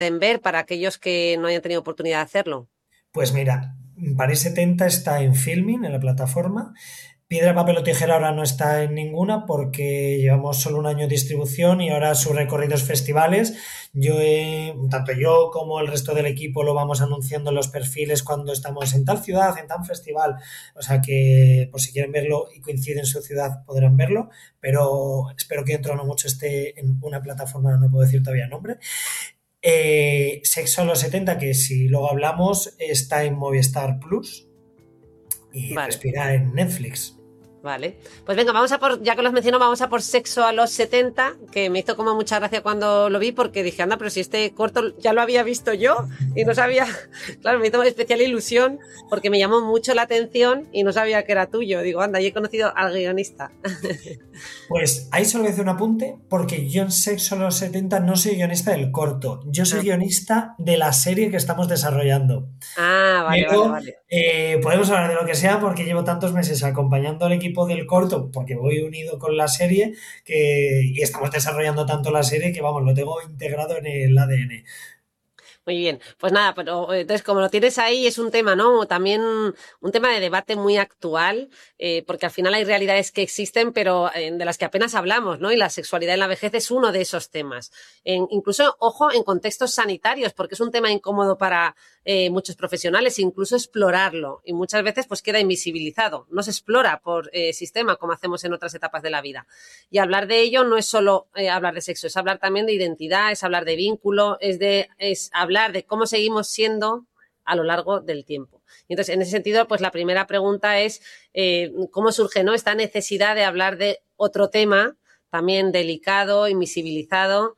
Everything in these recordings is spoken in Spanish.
pueden ver para aquellos que no hayan tenido oportunidad de hacerlo? Pues mira, París 70 está en Filmin, en la plataforma. Piedra, papel o tijera ahora no está en ninguna porque llevamos solo un año de distribución y ahora su recorrido es festivales. Tanto yo como el resto del equipo lo vamos anunciando en los perfiles cuando estamos en tal ciudad, en tal festival. O sea que por si quieren verlo y coincide en su ciudad podrán verlo, pero espero que dentro no mucho esté en una plataforma, no puedo decir todavía el nombre. Sexo a los 70 que si luego hablamos, está en Movistar Plus y Vale. Respira en Netflix. Vale, pues venga, vamos a por, ya que lo has mencionado, vamos a por Sexo a los 70, que me hizo como mucha gracia cuando lo vi porque dije, anda, pero si este corto ya lo había visto yo y no sabía, claro, me hizo especial ilusión porque me llamó mucho la atención y no sabía que era tuyo. Digo, anda, y he conocido al guionista. Pues ahí solo voy a hacer un apunte, porque yo en Sexo a los 70 no soy guionista del corto, yo soy Ah, guionista de la serie que estamos desarrollando. vale, vale, Pero vale. podemos hablar de lo que sea porque llevo tantos meses acompañando al equipo del corto, porque voy unido con la serie, y estamos desarrollando tanto la serie que, vamos, lo tengo integrado en el ADN. Muy bien, pues nada, pero entonces como lo tienes ahí es un tema, ¿no? También un tema de debate muy actual, porque al final hay realidades que existen, pero de las que apenas hablamos, ¿no? Y la sexualidad en la vejez es uno de esos temas. Incluso, ojo, en contextos sanitarios, porque es un tema incómodo para muchos profesionales, incluso explorarlo, y muchas veces pues queda invisibilizado, no se explora por sistema como hacemos en otras etapas de la vida. Y hablar de ello no es solo hablar de sexo, es hablar también de identidad, es hablar de vínculo, es hablar de cómo seguimos siendo a lo largo del tiempo. Y entonces, en ese sentido, pues la primera pregunta es cómo surge, ¿no?, esta necesidad de hablar de otro tema también delicado, invisibilizado,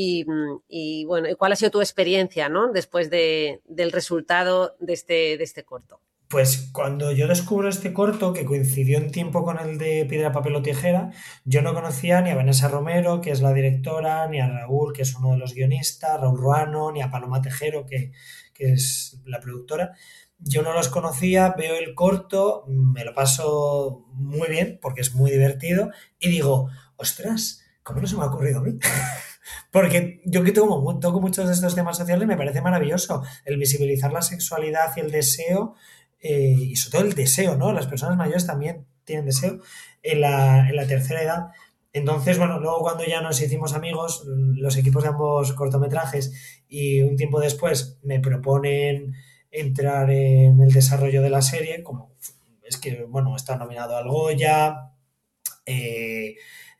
y bueno, ¿cuál ha sido tu experiencia, ¿no?, después del resultado de este corto? Pues cuando yo descubro este corto, que coincidió en tiempo con el de Piedra, papel o tijera, yo no conocía ni a Vanessa Romero, que es la directora, ni a Raúl, que es uno de los guionistas, Raúl Ruano, ni a Paloma Tejero, que es la productora. Yo no los conocía, veo el corto, me lo paso muy bien, porque es muy divertido, y digo, ostras, ¿cómo no se me ha ocurrido a mí? Porque yo que toco muchos de estos temas sociales, me parece maravilloso el visibilizar la sexualidad y el deseo, y sobre todo el deseo, ¿no? Las personas mayores también tienen deseo en la tercera edad. Entonces, bueno, luego cuando ya nos hicimos amigos, los equipos de ambos cortometrajes, y un tiempo después me proponen entrar en el desarrollo de la serie, como es que, bueno, está nominado al Goya, eh,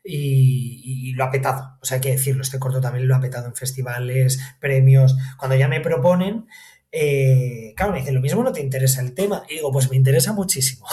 y lo ha petado. O sea, hay que decirlo, este corto también lo ha petado en festivales, premios. Cuando ya me proponen, claro, me dicen, lo mismo no te interesa el tema. Y digo, pues me interesa muchísimo.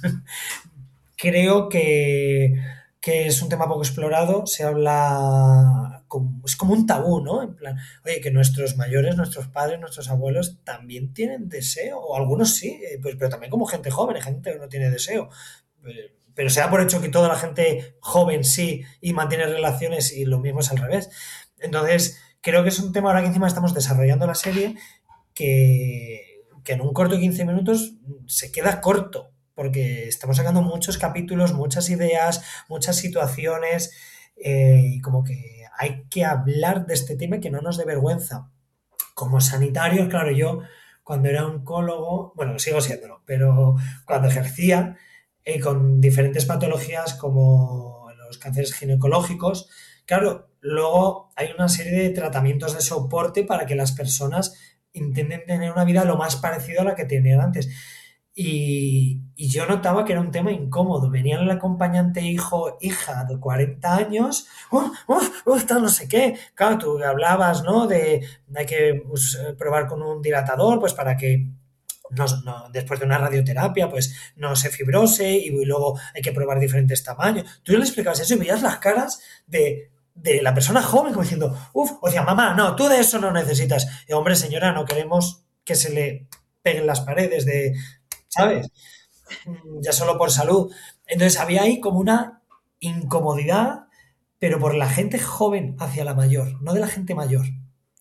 Creo que es un tema poco explorado, se habla, es como un tabú, ¿no? En plan, oye, que nuestros mayores, nuestros padres, nuestros abuelos también tienen deseo, o algunos sí, pues, pero también como gente joven, hay gente que no tiene deseo. Pero se da por hecho que toda la gente joven sí y mantiene relaciones, y lo mismo es al revés. Entonces, creo que es un tema ahora que encima estamos desarrollando la serie que en un corto de 15 minutos se queda corto, porque estamos sacando muchos capítulos, muchas ideas, muchas situaciones, y como que hay que hablar de este tema y que no nos dé vergüenza. Como sanitarios, claro, yo cuando era oncólogo, bueno, sigo siéndolo, pero cuando ejercía, con diferentes patologías como los cánceres ginecológicos, claro, luego hay una serie de tratamientos de soporte para que las personas intenten tener una vida lo más parecida a la que tenían antes. Y yo notaba que era un tema incómodo. Venía el acompañante hijo, hija de 40 años, tal, no sé qué. Claro, tú hablabas, ¿no? De hay que pues, probar con un dilatador, pues para que después de una radioterapia, pues no se fibrose, y luego hay que probar diferentes tamaños. Tú le explicabas eso y veías las caras de la persona joven como diciendo, uff, o decía, mamá, no, tú de eso no necesitas. Y, hombre, señora, no queremos que se le peguen las paredes de, ¿sabes? Ya solo por salud. Entonces había ahí como una incomodidad, pero por la gente joven hacia la mayor, no de la gente mayor.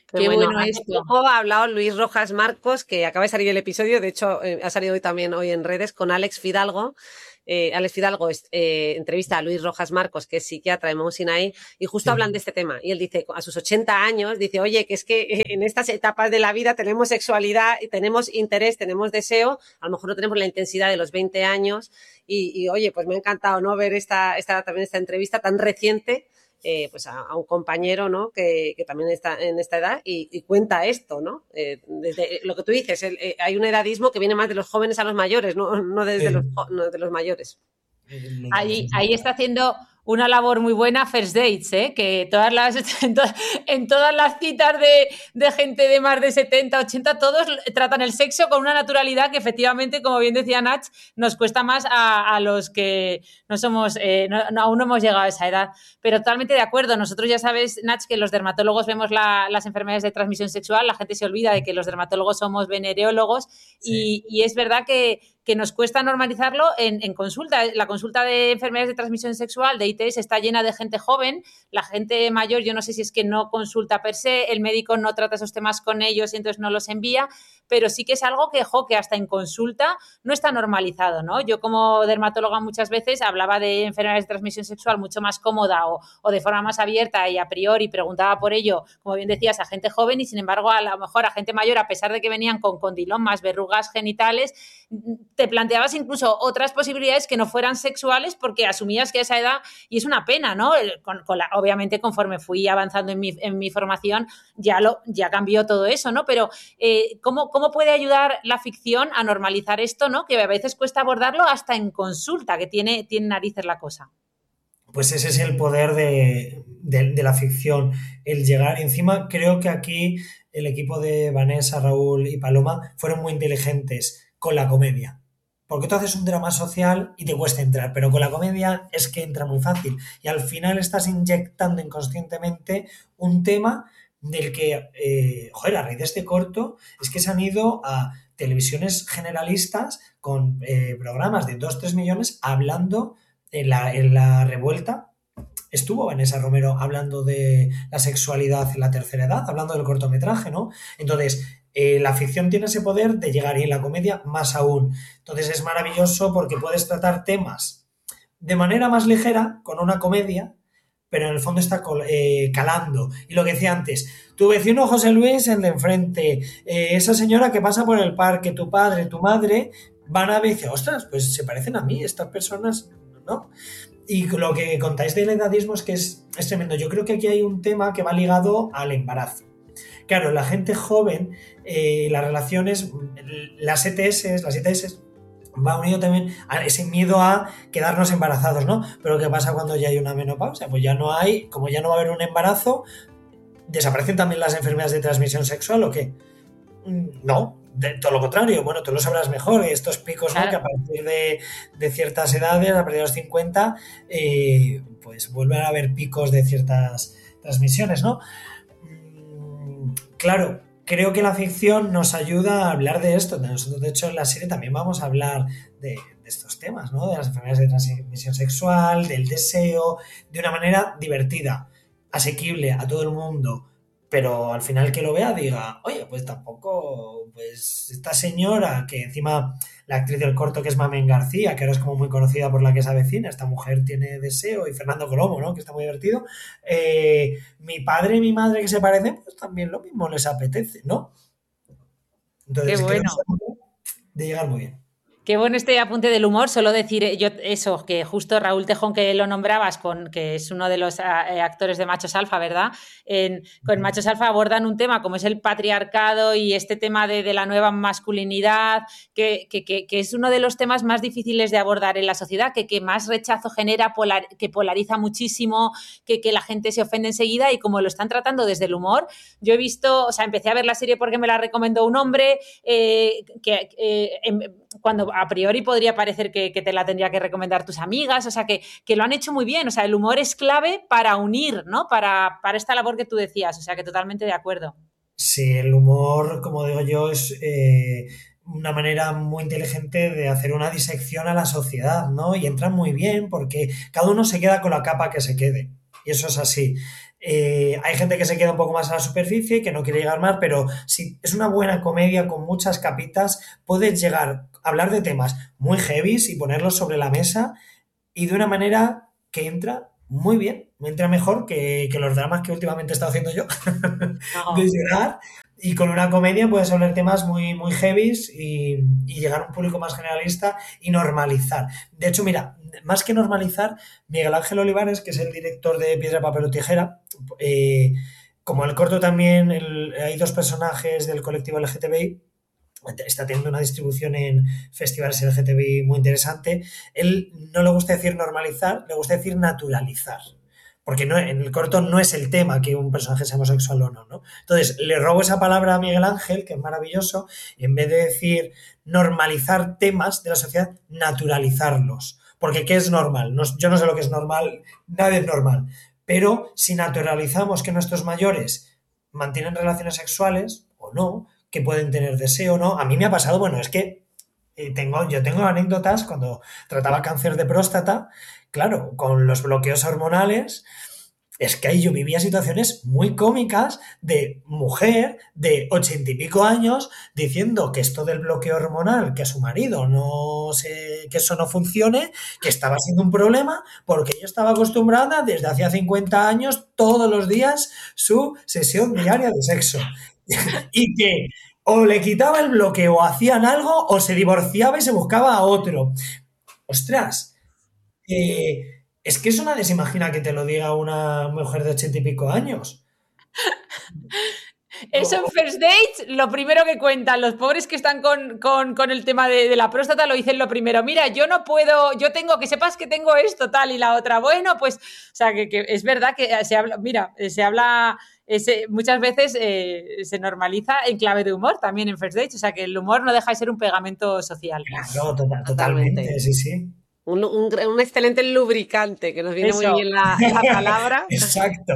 Qué Qué bueno. bueno Hace esto. poco ha hablado Luis Rojas Marcos, que acaba de salir el episodio, de hecho ha salido hoy también hoy en redes, con Alex Fidalgo. Alex Fidalgo entrevista a Luis Rojas Marcos, que es psiquiatra de Mount Sinai, y justo Sí. hablan de este tema. Y él dice, a sus 80 años, dice, oye, que es que en estas etapas de la vida tenemos sexualidad, tenemos interés, tenemos deseo, a lo mejor no tenemos la intensidad de los 20 años. Y oye, pues me ha encantado, ¿no?, ver también esta entrevista tan reciente, pues a un compañero, ¿no?, que también está en esta edad y cuenta esto, ¿no? Desde lo que tú dices, hay un edadismo que viene más de los jóvenes a los mayores, no desde no de los mayores. Ahí está haciendo una labor muy buena First Dates, que en todas las citas de gente de más de 70, 80, todos tratan el sexo con una naturalidad que efectivamente, como bien decía Nach, nos cuesta más a los que no somos, aún no hemos llegado a esa edad. Pero totalmente de acuerdo. Nosotros ya sabes, Nach, que los dermatólogos vemos las enfermedades de transmisión sexual. La gente se olvida de que los dermatólogos somos venereólogos, sí. y es verdad que nos cuesta normalizarlo en consulta. La consulta de enfermedades de transmisión sexual, de ITS, está llena de gente joven. La gente mayor, yo no sé si es que no consulta per se, el médico no trata esos temas con ellos y entonces no los envía, pero sí que es algo que hasta en consulta no está normalizado, ¿no? Yo como dermatóloga muchas veces hablaba de enfermedades de transmisión sexual mucho más cómoda o de forma más abierta y a priori preguntaba por ello, como bien decías, a gente joven, y sin embargo a lo mejor a gente mayor, a pesar de que venían con condilomas, verrugas genitales, te planteabas incluso otras posibilidades que no fueran sexuales porque asumías que a esa edad, y es una pena, ¿no? Obviamente conforme fui avanzando en mi formación ya cambió todo eso, ¿no? Pero ¿cómo puede ayudar la ficción a normalizar esto, ¿no? Que a veces cuesta abordarlo hasta en consulta, que tiene narices la cosa. Pues ese es el poder de la ficción, el llegar. Encima creo que aquí el equipo de Vanessa, Raúl y Paloma fueron muy inteligentes con la comedia. Porque tú haces un drama social y te cuesta entrar, pero con la comedia es que entra muy fácil. Y al final estás inyectando inconscientemente un tema del que, a raíz de este corto, es que se han ido a televisiones generalistas con programas de 2-3 millones hablando en la revuelta. Estuvo Vanessa Romero hablando de la sexualidad en la tercera edad, hablando del cortometraje, ¿no? Entonces, la ficción tiene ese poder de llegar, y en la comedia más aún. Entonces es maravilloso porque puedes tratar temas de manera más ligera con una comedia, pero en el fondo está calando. Y lo que decía antes, tu vecino José Luis, el de enfrente, esa señora que pasa por el parque, tu padre, tu madre, van a ver y dicen, ostras, pues se parecen a mí estas personas, ¿no? Y lo que contáis del edadismo es que es tremendo. Yo creo que aquí hay un tema que va ligado al embarazo. Claro, la gente joven, las relaciones, las ETS, va unido también a ese miedo a quedarnos embarazados, ¿no? Pero ¿qué pasa cuando ya hay una menopausia? Pues ya no hay, como ya no va a haber un embarazo, ¿desaparecen también las enfermedades de transmisión sexual o qué? No, todo lo contrario. Bueno, tú lo sabrás mejor, estos picos, claro, ¿no?, que a partir de ciertas edades, a partir de los 50, pues vuelven a haber picos de ciertas transmisiones, ¿no? Claro, creo que la ficción nos ayuda a hablar de esto. Nosotros, de hecho, en la serie también vamos a hablar de estos temas, ¿no? De las enfermedades de transmisión sexual, del deseo, de una manera divertida, asequible a todo el mundo, pero al final que lo vea diga, oye, pues tampoco, pues esta señora, que encima la actriz del corto, que es Mamen García, que ahora es como muy conocida por La que se avecina, esta mujer tiene deseo, y Fernando Colomo, ¿no?, que está muy divertido, mi padre y mi madre que se parecen, pues también lo mismo les apetece, ¿no? Entonces, qué bueno, creo de llegar muy bien. Qué bueno este apunte del humor. Solo decir yo eso, que justo Raúl Tejón, que lo nombrabas, que es uno de los actores de Machos Alfa, ¿verdad? Con Machos Alfa abordan un tema como es el patriarcado y este tema de la nueva masculinidad, que es uno de los temas más difíciles de abordar en la sociedad, que más rechazo genera, que polariza muchísimo, que la gente se ofende enseguida, y como lo están tratando desde el humor, yo he visto, o sea, empecé a ver la serie porque me la recomendó un hombre, cuando a priori podría parecer que te la tendría que recomendar tus amigas, o sea, que lo han hecho muy bien. O sea, el humor es clave para unir, ¿no? Para esta labor que tú decías, o sea, que totalmente de acuerdo. Sí, el humor, como digo yo, es una manera muy inteligente de hacer una disección a la sociedad, ¿no? Y entra muy bien porque cada uno se queda con la capa que se quede, y eso es así. Hay gente que se queda un poco más a la superficie, que no quiere llegar más, pero si es una buena comedia con muchas capitas, puedes llegar a hablar de temas muy heavies y ponerlos sobre la mesa y de una manera que entra muy bien, me entra mejor que los dramas que últimamente he estado haciendo yo, de No. llorar. Y con una comedia puedes hablar temas muy, muy heavies y llegar a un público más generalista y normalizar. De hecho, mira, más que normalizar, Miguel Ángel Olivares, que es el director de Piedra, Papel o Tijera, eh, como en el corto también hay dos personajes del colectivo LGTBI, está teniendo una distribución en festivales LGTBI muy interesante. Él no le gusta decir normalizar, le gusta decir naturalizar. Porque no, en el corto no es el tema que un personaje sea homosexual o no, ¿no? Entonces, le robo esa palabra a Miguel Ángel, que es maravilloso, y en vez de decir normalizar temas de la sociedad, naturalizarlos. Porque ¿qué es normal? No, yo no sé lo que es normal, nadie es normal. Pero si naturalizamos que nuestros mayores mantienen relaciones sexuales o no, que pueden tener deseo o no, a mí me ha pasado, bueno, es que yo tengo anécdotas cuando trataba cáncer de próstata, claro, con los bloqueos hormonales, es que ahí yo vivía situaciones muy cómicas de mujer de 80 y pico años diciendo que esto del bloqueo hormonal, que a su marido no sé, que eso no funcione, que estaba siendo un problema, porque ella estaba acostumbrada desde hacía 50 años, todos los días, su sesión diaria de sexo. Y que o le quitaba el bloqueo o hacían algo, o se divorciaba y se buscaba a otro. Ostras, es que eso nadie se imagina que te lo diga una mujer de 80 y pico años. Eso en First Dates, lo primero que cuentan los pobres que están con el tema de la próstata, lo dicen lo primero. Mira, yo no puedo, yo tengo, que sepas que tengo esto, tal, y la otra, bueno, pues, o sea, que es verdad que se habla, mira, se habla, muchas veces se normaliza en clave de humor también en First Dates, o sea, que el humor no deja de ser un pegamento social. Claro, Totalmente. totalmente, sí, sí. Un excelente lubricante, que nos viene muy Eso. bien la palabra. Exacto.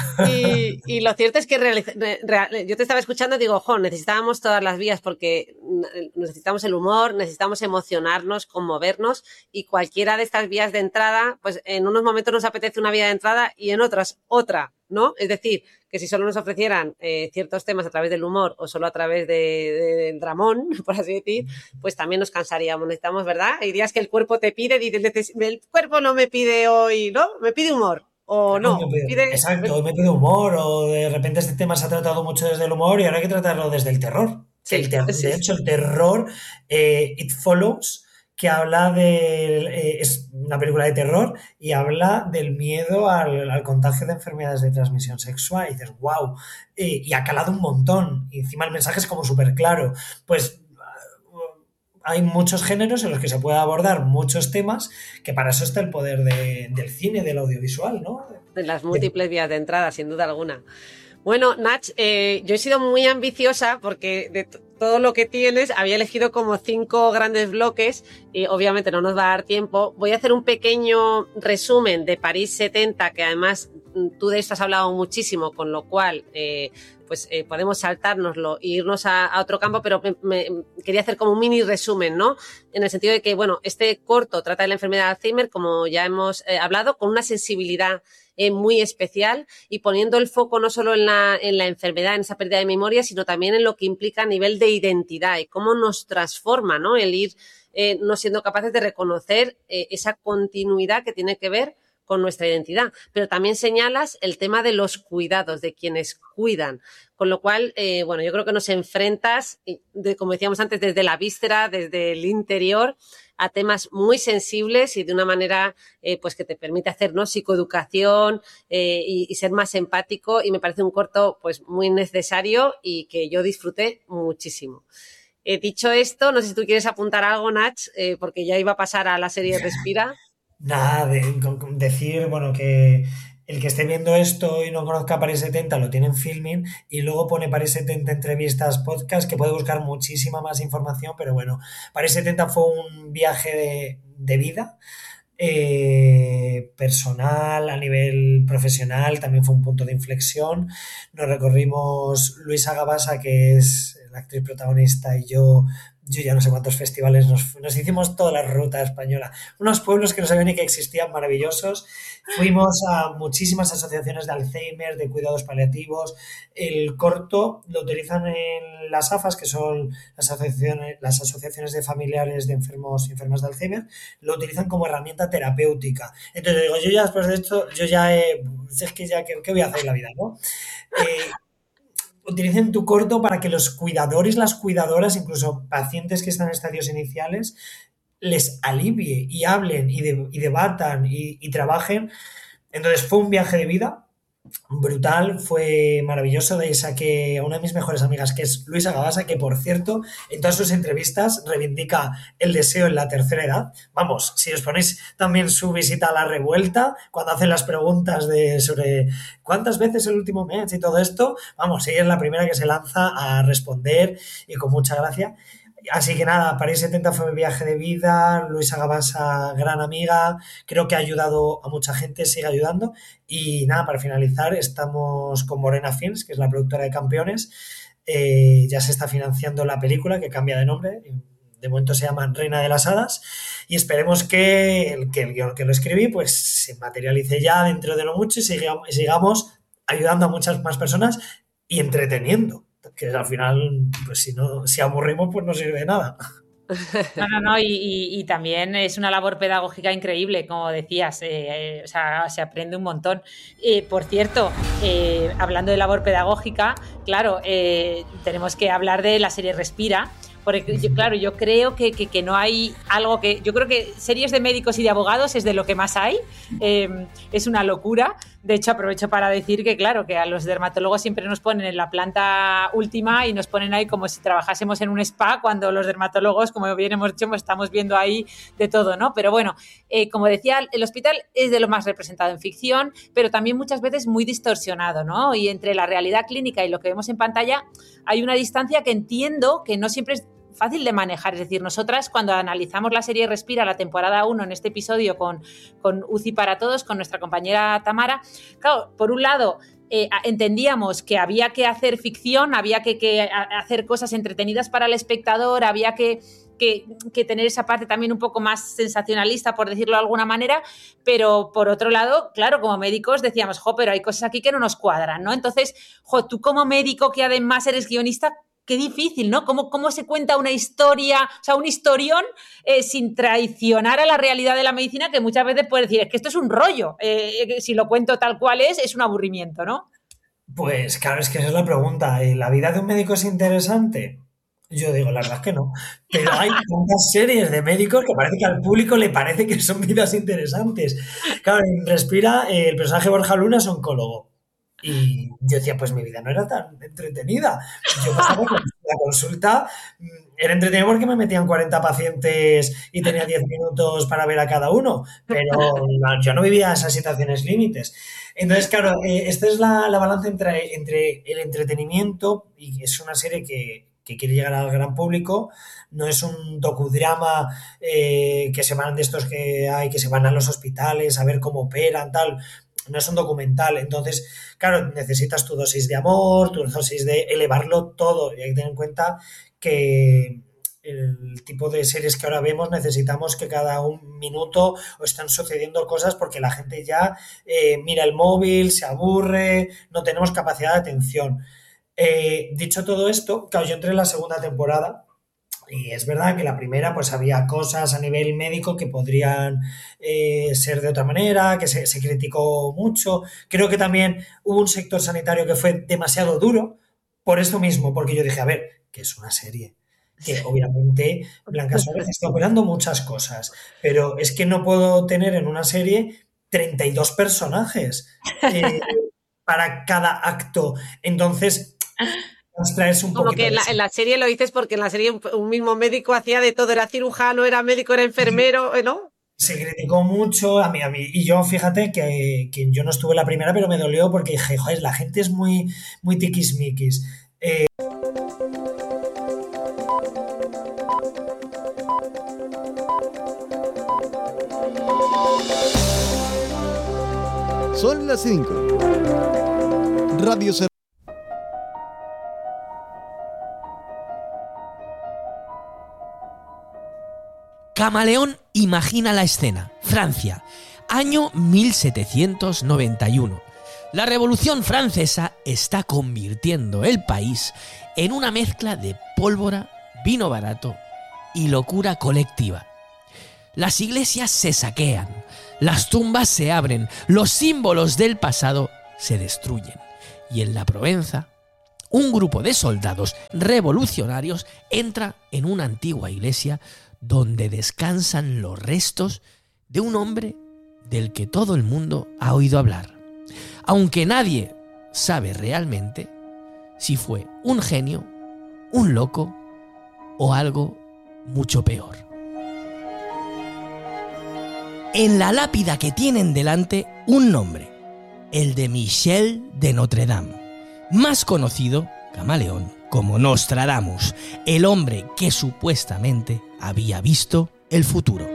Y lo cierto es que yo te estaba escuchando y digo, ojo, necesitábamos todas las vías porque necesitamos el humor, necesitamos emocionarnos, conmovernos y cualquiera de estas vías de entrada, pues en unos momentos nos apetece una vía de entrada y en otras otra, ¿no? Es decir, que si solo nos ofrecieran ciertos temas a través del humor o solo a través del dramón, por así decir, pues también nos cansaríamos. Necesitamos, ¿verdad? Hay días que el cuerpo te pide, dices, el cuerpo no me pide hoy, ¿no? Me pide humor. O Claro, no, pide... exacto, hoy me pide humor, o de repente este tema se ha tratado mucho desde el humor y ahora hay que tratarlo desde el terror. Que Sí, sí, de hecho, el terror, It Follows, que habla de. Es una película de terror y habla del miedo al contagio de enfermedades de transmisión sexual. Y dices, wow, y ha calado un montón. Y encima el mensaje es como súper claro. Pues hay muchos géneros en los que se puede abordar muchos temas, que para eso está el poder del cine, del audiovisual, ¿no? de las múltiples vías de entrada, sin duda alguna. Bueno, Nach, yo he sido muy ambiciosa porque de todo lo que tienes había elegido como 5 grandes bloques y obviamente no nos va a dar tiempo. Voy a hacer un pequeño resumen de París 70, que además tú de esto has hablado muchísimo, con lo cual podemos saltárnoslo e irnos a otro campo, pero quería hacer como un mini resumen, ¿no? En el sentido de que, bueno, este corto trata de la enfermedad de Alzheimer, como ya hemos hablado, con una sensibilidad muy especial y poniendo el foco no solo en la enfermedad, en esa pérdida de memoria, sino también en lo que implica a nivel de identidad y cómo nos transforma, ¿no? El ir no siendo capaces de reconocer esa continuidad que tiene que ver con nuestra identidad, pero también señalas el tema de los cuidados, de quienes cuidan, con lo cual, yo creo que nos enfrentas, como decíamos antes, desde la víscera, desde el interior, a temas muy sensibles y de una manera que te permite hacer, ¿no?, psicoeducación y ser más empático, y me parece un corto pues muy necesario y que yo disfruté muchísimo. Dicho esto, no sé si tú quieres apuntar algo, Nach, porque ya iba a pasar a la serie Respira. Nada, decir, bueno, que el que esté viendo esto y no conozca París 70 lo tiene en Filmin y luego pone París 70 entrevistas podcast, que puede buscar muchísima más información, pero bueno, París 70 fue un viaje de vida personal, a nivel profesional, también fue un punto de inflexión. Nos recorrimos Luisa Gabasa, que es la actriz protagonista y yo ya no sé cuántos festivales, nos hicimos toda la ruta española. Unos pueblos que no sabía ni que existían, maravillosos. Fuimos a muchísimas asociaciones de Alzheimer, de cuidados paliativos. El corto lo utilizan en las AFAS, que son las asociaciones de familiares de enfermos y enfermas de Alzheimer, lo utilizan como herramienta terapéutica. Entonces digo, yo ya después de esto, es que ya, ¿qué voy a hacer en la vida, no? Utilicen tu corto para que los cuidadores, las cuidadoras, incluso pacientes que están en estadios iniciales, les alivie y hablen y debatan y trabajen. Entonces fue un viaje de vida brutal, fue maravilloso. De ahí saqué a una de mis mejores amigas, que es Luisa Gabasa, que por cierto, en todas sus entrevistas reivindica el deseo en la tercera edad. Vamos, si os ponéis también su visita a la Revuelta, cuando hacen las preguntas sobre cuántas veces el último mes y todo esto, vamos, ella es la primera que se lanza a responder y con mucha gracia. Así que nada, París 70 fue mi viaje de vida. Luisa Gabasa, gran amiga, creo que ha ayudado a mucha gente, sigue ayudando. Y nada, para finalizar, estamos con Morena Films, que es la productora de Campeones. Ya se está financiando la película, que cambia de nombre. De momento se llama Reina de las Hadas. Y esperemos que el guion que lo escribí pues se materialice ya dentro de lo mucho y sigamos ayudando a muchas más personas y entreteniendo. Que al final, pues si aburrimos, pues no sirve de nada. No, y también es una labor pedagógica increíble, como decías, o sea, se aprende un montón. Por cierto, hablando de labor pedagógica, claro, tenemos que hablar de la serie Respira, porque yo creo que no hay algo que... Yo creo que series de médicos y de abogados es de lo que más hay, es una locura. De hecho, aprovecho para decir que, claro, que a los dermatólogos siempre nos ponen en la planta última y nos ponen ahí como si trabajásemos en un spa, cuando los dermatólogos, como bien hemos dicho, estamos viendo ahí de todo, ¿no? Pero bueno, como decía, el hospital es de lo más representado en ficción, pero también muchas veces muy distorsionado, ¿no? Y entre la realidad clínica y lo que vemos en pantalla hay una distancia que entiendo que no siempre es fácil de manejar. Es decir, nosotras cuando analizamos la serie Respira, la temporada 1, en este episodio con UCI para Todos, con nuestra compañera Tamara, claro, por un lado entendíamos que había que hacer ficción, había que hacer cosas entretenidas para el espectador, había que tener esa parte también un poco más sensacionalista, por decirlo de alguna manera, pero por otro lado, claro, como médicos decíamos, pero hay cosas aquí que no nos cuadran, ¿no? Entonces, tú como médico que además eres guionista, qué difícil, ¿no? ¿Cómo se cuenta una historia, o sea, un historión sin traicionar a la realidad de la medicina, que muchas veces puedes decir, es que esto es un rollo, si lo cuento tal cual es un aburrimiento, ¿no? Pues claro, es que esa es la pregunta. ¿La vida de un médico es interesante? Yo digo, la verdad es que no. Pero hay tantas series de médicos que parece que al público le parece que son vidas interesantes. Claro, en Respira, el personaje Borja Luna es oncólogo. Y yo decía, pues mi vida no era tan entretenida. Yo pasaba la consulta, era entretenida porque me metían 40 pacientes y tenía 10 minutos para ver a cada uno, pero yo no vivía esas situaciones límites. Entonces, claro, esta es la balanza entre el entretenimiento, y es una serie que quiere llegar al gran público, no es un docudrama que se van de estos que hay, que se van a los hospitales a ver cómo operan, tal. No es un documental. Entonces, claro, necesitas tu dosis de amor, tu dosis de elevarlo todo, y hay que tener en cuenta que el tipo de series que ahora vemos necesitamos que cada un minuto o están sucediendo cosas porque la gente ya mira el móvil, se aburre, no tenemos capacidad de atención. Dicho todo esto, claro, yo entré en la segunda temporada y es verdad que la primera pues había cosas a nivel médico que podrían ser de otra manera, que se criticó mucho. Creo que también hubo un sector sanitario que fue demasiado duro por esto mismo, porque yo dije, a ver, que es una serie, que obviamente Blanca Suárez está operando muchas cosas, pero es que no puedo tener en una serie 32 personajes para cada acto. Entonces, como que en la serie lo dices porque en la serie un mismo médico hacía de todo, era cirujano, era médico, era enfermero, ¿no? Se criticó mucho a mí, y yo fíjate que yo no estuve la primera, pero me dolió porque dije, joder, la gente es muy, muy tiquismiquis. Son las 5. Radio Camaleón imagina la escena. Francia, año 1791. La Revolución Francesa está convirtiendo el país en una mezcla de pólvora, vino barato y locura colectiva. Las iglesias se saquean, las tumbas se abren, los símbolos del pasado se destruyen. Y en la Provenza, un grupo de soldados revolucionarios entra en una antigua iglesia donde descansan los restos de un hombre del que todo el mundo ha oído hablar, aunque nadie sabe realmente si fue un genio, un loco o algo mucho peor. En la lápida que tienen delante un nombre, el de Michel de Notre Dame, más conocido, Camaleón, como Nostradamus, el hombre que supuestamente había visto el futuro.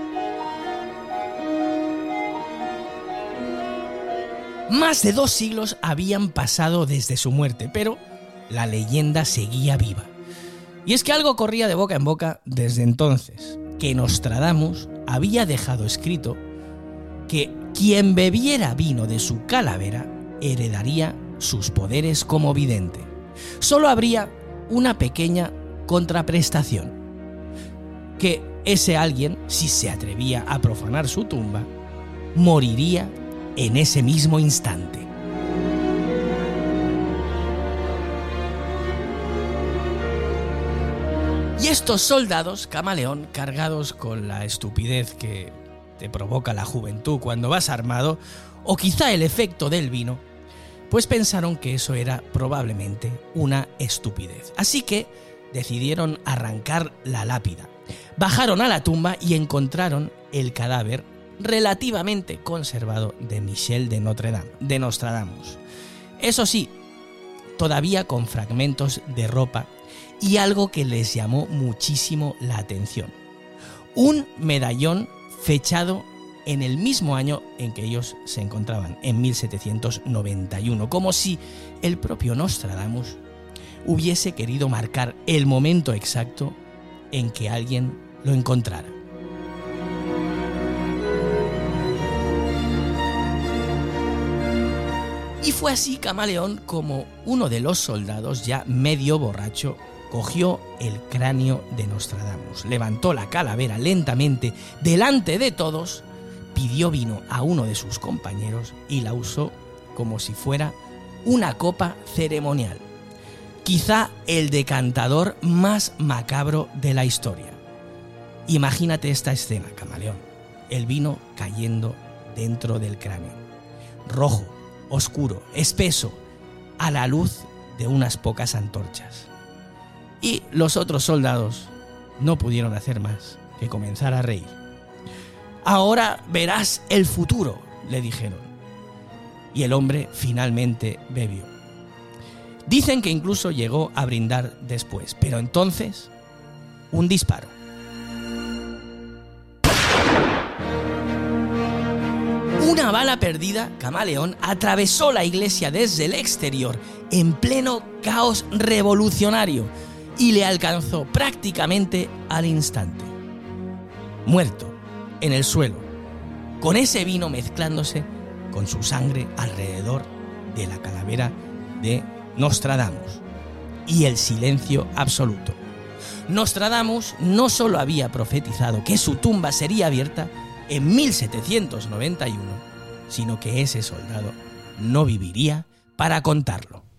Más de 2 siglos habían pasado desde su muerte, pero la leyenda seguía viva. Y es que algo corría de boca en boca desde entonces, que Nostradamus había dejado escrito que quien bebiera vino de su calavera heredaría sus poderes como vidente. Solo habría una pequeña contraprestación, que ese alguien, si se atrevía a profanar su tumba, moriría en ese mismo instante. Y estos soldados, Camaleón, cargados con la estupidez que te provoca la juventud cuando vas armado, o quizá el efecto del vino, pues pensaron que eso era probablemente una estupidez. Así que decidieron arrancar la lápida. Bajaron a la tumba y encontraron el cadáver relativamente conservado de Michel de Nostradamus. Eso sí, todavía con fragmentos de ropa y algo que les llamó muchísimo la atención: un medallón fechado en el mismo año en que ellos se encontraban, en 1791, como si el propio Nostradamus hubiese querido marcar el momento exacto en que alguien lo encontrara. Y fue así, Camaleón, como uno de los soldados, ya medio borracho, cogió el cráneo de Nostradamus, levantó la calavera lentamente delante de todos, pidió vino a uno de sus compañeros y la usó como si fuera una copa ceremonial. Quizá el decantador más macabro de la historia. Imagínate esta escena, Camaleón: el vino cayendo dentro del cráneo, rojo, oscuro, espeso, a la luz de unas pocas antorchas. Y los otros soldados no pudieron hacer más que comenzar a reír. «Ahora verás el futuro», le dijeron. Y el hombre finalmente bebió. Dicen que incluso llegó a brindar después, pero entonces, un disparo. Una bala perdida, Camaleón, atravesó la iglesia desde el exterior, en pleno caos revolucionario, y le alcanzó prácticamente al instante. Muerto, en el suelo, con ese vino mezclándose con su sangre alrededor de la calavera de Nostradamus, y el silencio absoluto. Nostradamus no solo había profetizado que su tumba sería abierta en 1791, sino que ese soldado no viviría para contarlo.